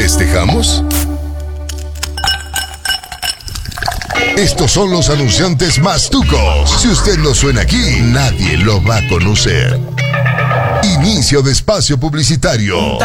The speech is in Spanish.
¿Festejamos? Estos son los anunciantes más tucos. Si usted no suena aquí, nadie lo va a conocer. Inicio de espacio publicitario.